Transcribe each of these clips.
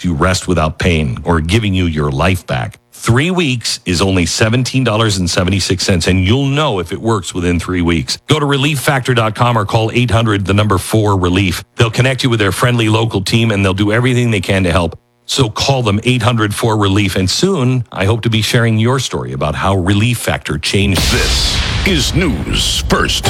lets you rest without pain or giving you your life back. 3 weeks is only $17.76, and you'll know if it works within 3 weeks. Go to ReliefFactor.com or call 800-4-RELIEF. They'll connect you with their friendly local team, and they'll do everything they can to help. So call them 800-4-RELIEF, and soon I hope to be sharing your story about how Relief Factor changed. This is News First.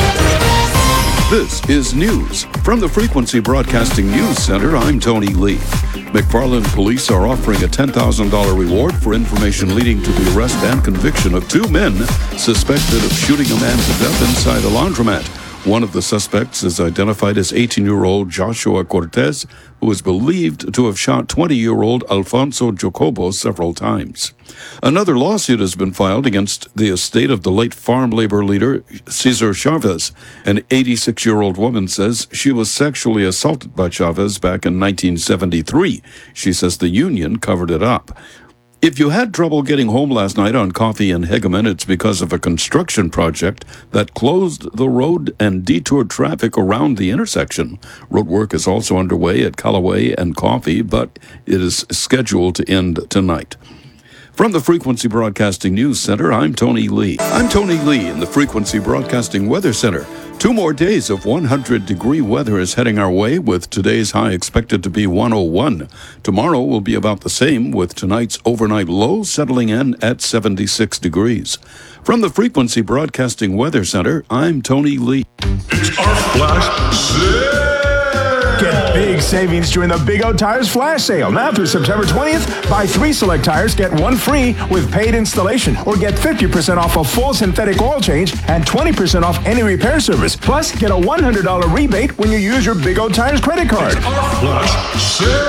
This is news. From the Frequency Broadcasting News Center, I'm Tony Lee. McFarland police are offering a $10,000 reward for information leading to the arrest and conviction of 2 men suspected of shooting a man to death inside a laundromat. One of the suspects is identified as 18-year-old Joshua Cortez, who is believed to have shot 20-year-old Alfonso Jacobo several times. Another lawsuit has been filed against the estate of the late farm labor leader Cesar Chavez. An 86-year-old woman says she was sexually assaulted by Chavez back in 1973. She says the union covered it up. If you had trouble getting home last night on Coffee and Hegeman, it's because of a construction project that closed the road and detoured traffic around the intersection. Road work is also underway at Callaway and Coffee, but it is scheduled to end tonight. From the Frequency Broadcasting News Center, I'm Tony Lee. I'm Tony Lee in the Frequency Broadcasting Weather Center. 2 more days of 100-degree weather is heading our way, with today's high expected to be 101. Tomorrow will be about the same, with tonight's overnight low settling in at 76 degrees. From the Frequency Broadcasting Weather Center, I'm Tony Lee. It's our flash sale. Get big savings during the Big O Tires flash sale. Now through September 20th, buy 3 select tires, get 1 free with paid installation, or get 50% off a full synthetic oil change and 20% off any repair service. Plus, get a $100 rebate when you use your Big O Tires credit card. It's our flash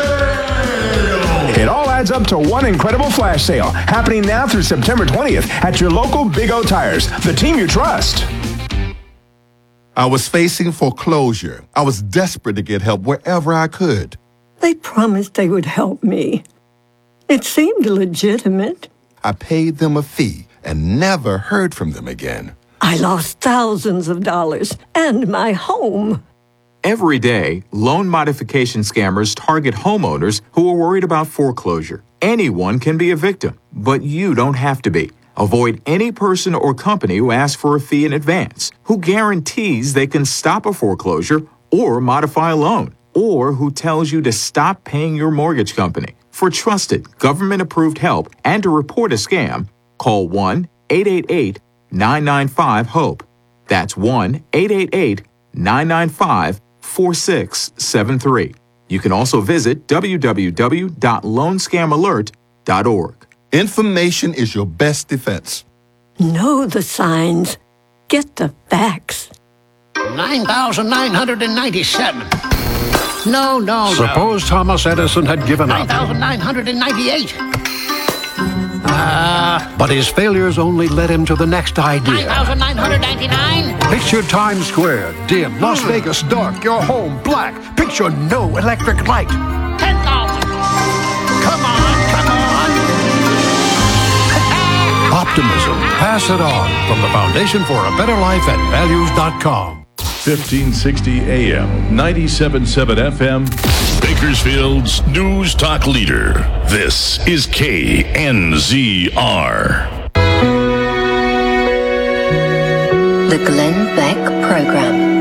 sale. It all adds up to one incredible flash sale happening now through September 20th at your local Big O Tires, the team you trust. I was facing foreclosure. I was desperate to get help wherever I could. They promised they would help me. It seemed legitimate. I paid them a fee and never heard from them again. I lost thousands of dollars and my home. Every day, loan modification scammers target homeowners who are worried about foreclosure. Anyone can be a victim, but you don't have to be. Avoid any person or company who asks for a fee in advance, who guarantees they can stop a foreclosure or modify a loan, or who tells you to stop paying your mortgage company. For trusted, government-approved help and to report a scam, call 1-888-995-HOPE. That's 1-888-995-4673. You can also visit www.loanscamalert.org. Information is your best defense. Know the signs. Get the facts. 9,997. No. Suppose Thomas Edison had given up. 9,998. But his failures only led him to the next idea. 9,999. Picture Times Square, dim, Las Vegas dark, your home black. Picture no electric light. 10,000. Come on. Optimism. Pass it on from the Foundation for a Better Life at values.com. 1560 AM, 97.7 FM, Bakersfield's News Talk leader. This is KNZR. The Glenn Beck Program.